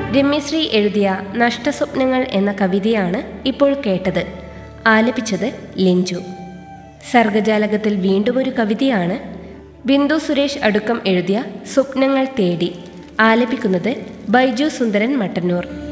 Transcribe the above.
രമ്യശ്രീ എഴുതിയ നഷ്ടസ്വപ്നങ്ങൾ എന്ന കവിതയാണ് ഇപ്പോൾ കേട്ടത്. ആലപിച്ചത് ലിഞ്ചു. സർഗജാലകത്തിൽ വീണ്ടുമൊരു കവിതയാണ് ബിന്ദു സുരേഷ് അടുക്കം എഴുതിയ സ്വപ്നങ്ങൾ തേടി. ആലപിക്കുന്നത് ബൈജു സുന്ദരൻ മട്ടന്നൂർ.